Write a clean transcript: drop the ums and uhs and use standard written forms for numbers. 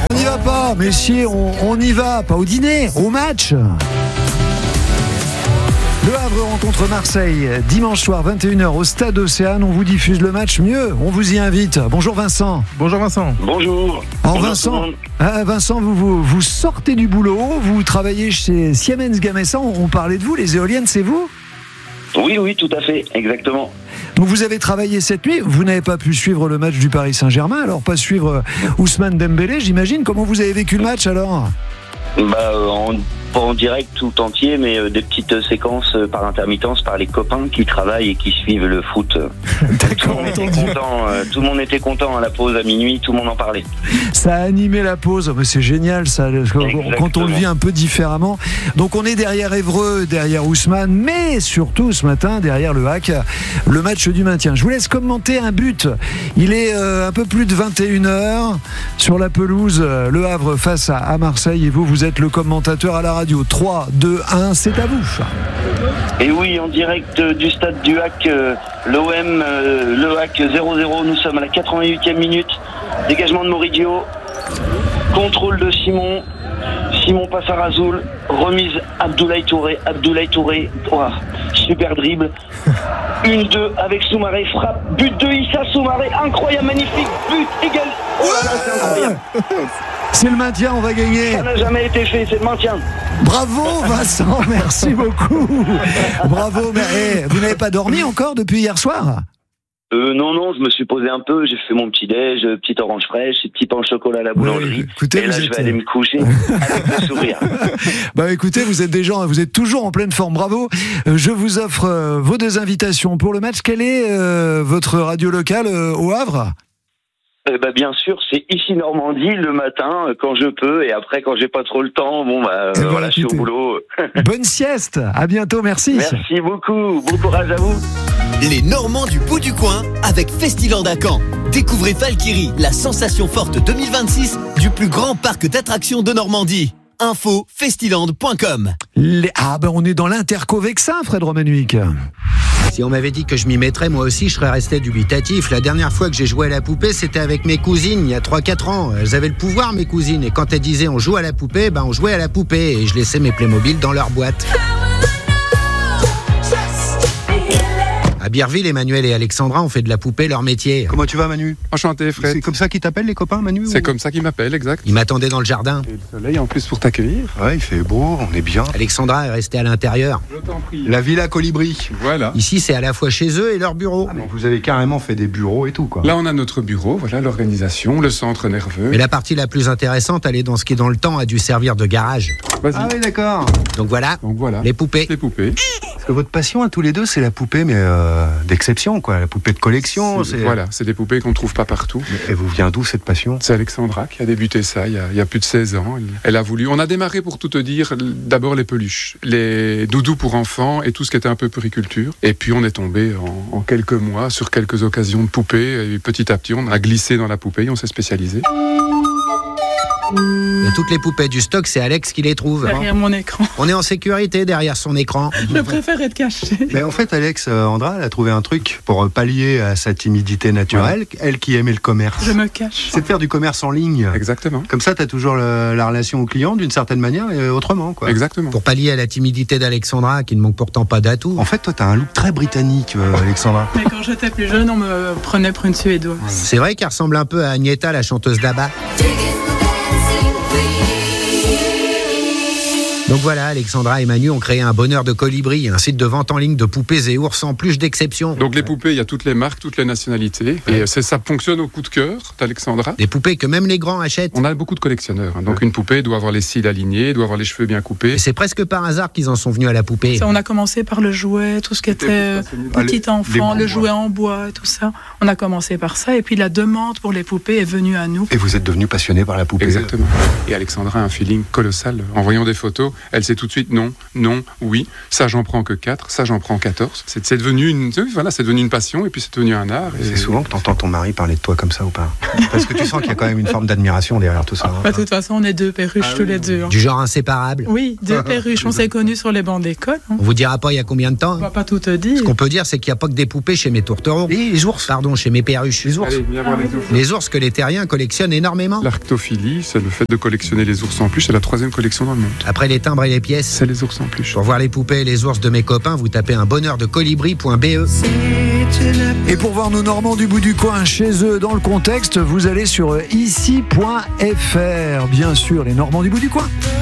On n'y va pas, messieurs, on y va, pas au dîner, au match. Le Havre rencontre Marseille dimanche soir 21h au Stade Océane. On vous diffuse le match mieux, on vous y invite. Bonjour Vincent. Bonjour Vincent. Bonjour. Alors Bonjour Vincent, vous sortez du boulot, vous travaillez chez Siemens Gamesa. On parlait de vous, les éoliennes, c'est vous ? Oui, tout à fait, exactement. Donc vous avez travaillé cette nuit, vous n'avez pas pu suivre le match du Paris Saint-Germain, alors pas suivre Ousmane Dembélé, j'imagine. Comment vous avez vécu le match alors ? Pas en direct tout entier, mais des petites séquences par intermittence par les copains qui travaillent et qui suivent le foot. D'accord, Tout le monde était content à la pause à minuit, tout le monde en parlait. Ça a animé la pause, mais c'est génial ça, quand on le vit un peu différemment. Donc on est derrière Évreux, derrière Ousmane, mais surtout ce matin derrière le HAC, le match du maintien. Je vous laisse commenter un but. Il est un peu plus de 21h sur la pelouse, Le Havre face à Marseille, et vous êtes le commentateur à la radio. 3, 2, 1, c'est à vous. Et oui, en direct du stade du HAC, l'OM, le HAC 0-0, nous sommes à la 88e minute. Dégagement de Moridio, contrôle de Simon passe à Rasoul, remise Abdoulaye Touré, super dribble. 1-2 avec Soumaré, frappe, but de Issa Soumaré, incroyable, magnifique, but égal. Oh là là, c'est incroyable. C'est le maintien, on va gagner. Ça n'a jamais été fait, c'est le maintien. Bravo Vincent, merci beaucoup. Bravo, mais vous n'avez pas dormi encore depuis hier soir ? Non, je me suis posé un peu, j'ai fait mon petit déj, petite orange fraîche, petit pain au chocolat à la boulangerie. Oui, écoutez, et là, je vais aller me coucher avec le sourire. Écoutez, vous êtes toujours en pleine forme, bravo. Je vous offre vos 2 invitations pour le match. Quelle est votre radio locale au Havre ? Bien sûr, c'est ici Normandie le matin quand je peux, et après quand j'ai pas trop le temps, voilà, je suis au boulot. Bonne sieste, à bientôt, merci. Merci beaucoup, bon courage à vous. Les Normands du bout du coin avec Festiland à Caen. Découvrez Valkyrie, la sensation forte 2026 du plus grand parc d'attractions de Normandie. Info festiland.com. On est dans l'Interco Vexin, Fred Romanuic. Si on m'avait dit que je m'y mettrais, moi aussi, je serais resté dubitatif. La dernière fois que j'ai joué à la poupée, c'était avec mes cousines, il y a 3-4 ans. Elles avaient le pouvoir, mes cousines. Et quand elles disaient on joue à la poupée, on jouait à la poupée. Et je laissais mes Playmobil dans leur boîte. À Birville, Emmanuel et Alexandra ont fait de la poupée leur métier. Comment tu vas, Manu ? Enchanté, Fred. C'est comme ça qu'ils t'appellent, les copains, Manu ? C'est comme ça qu'ils m'appellent, exact. Ils m'attendaient dans le jardin. Et le soleil en plus pour t'accueillir. Ouais, il fait beau, on est bien. Alexandra est restée à l'intérieur. Je t'en prie. La Villa Colibri. Voilà. Ici, c'est à la fois chez eux et leur bureau. Donc vous avez carrément fait des bureaux et tout, quoi. Là, on a notre bureau, voilà l'organisation, le centre nerveux. Mais la partie la plus intéressante, elle est dans ce qui, dans le temps, a dû servir de garage. Vas-y. Ah oui, d'accord. Donc voilà, les poupées. Les poupées. Parce que votre passion à tous les deux, c'est la poupée, mais d'exception, quoi. La poupée de collection. Voilà, c'est des poupées qu'on ne trouve pas partout. Et vous vient d'où cette passion ? C'est Alexandra qui a débuté ça il y a plus de 16 ans. Elle a voulu. On a démarré, pour tout te dire, d'abord les peluches, les doudous pour enfants et tout ce qui était un peu puriculture. Et puis on est tombé en quelques mois sur quelques occasions de poupées. Et petit à petit, on a glissé dans la poupée et on s'est spécialisé. Et toutes les poupées du stock, c'est Alex qui les trouve. Derrière mon écran. On est en sécurité derrière son écran. Je préfère être caché. Mais en fait, Alex, Andra, elle a trouvé un truc pour pallier à sa timidité naturelle, ouais. Elle qui aimait le commerce. Je me cache. C'est de faire du commerce en ligne. Exactement. Comme ça, t'as toujours la relation au client d'une certaine manière et autrement, quoi. Exactement. Pour pallier à la timidité d'Alexandra, qui ne manque pourtant pas d'atouts. En fait, toi, t'as un look très britannique, Alexandra. Mais quand j'étais plus jeune, on me prenait pour une Suédoise. Ouais. C'est vrai qu'elle ressemble un peu à Agnetha, la chanteuse d'Abba. Donc voilà, Alexandra et Manu ont créé un bonheur de colibri, un site de vente en ligne de poupées et ours en plus d'exception. Donc les poupées, il y a toutes les marques, toutes les nationalités. Et ça fonctionne au coup de cœur d'Alexandra. Des poupées que même les grands achètent. On a beaucoup de collectionneurs. Donc une poupée doit avoir les cils alignés, doit avoir les cheveux bien coupés. Et c'est presque par hasard qu'ils en sont venus à la poupée. Ça, on a commencé par le jouet, tout ce qui était petit enfant, le jouet en bois et tout ça. On a commencé par ça. Et puis la demande pour les poupées est venue à nous. Et vous êtes devenus passionnés par la poupée. Exactement. Et Alexandra a un feeling colossal. En voyant des photos, elle sait tout de suite non, oui, ça j'en prends que 4, ça j'en prends 14. C'est devenu une passion et puis c'est devenu un art. C'est souvent que t'entends ton mari parler de toi comme ça ou pas? Parce que tu sens qu'il y a quand même une forme d'admiration derrière tout ça. De toute façon, on est deux perruches tous les deux. Du genre inséparable. Oui, deux perruches. On s'est connus sur les bancs d'école. On vous dira pas il y a combien de temps? On va pas tout te dire. Ce qu'on peut dire, c'est qu'il n'y a pas que des poupées chez mes tourtereaux. Et les ours. Pardon, chez mes perruches. Les ours. Allez, viens voir les ours. Les ours que les terriens collectionnent énormément. L'arctophilie, c'est le fait de collectionner les ours en peluche. C'est la 3e collection dans le monde. Après les timbres et les pièces. C'est les ours en peluche. Pour voir les poupées et les ours de mes copains, vous tapez un bonheur de colibri.be. Et pour voir nos Normands du bout du coin chez eux dans le contexte, vous allez sur ici.fr. Bien sûr, les Normands du bout du coin.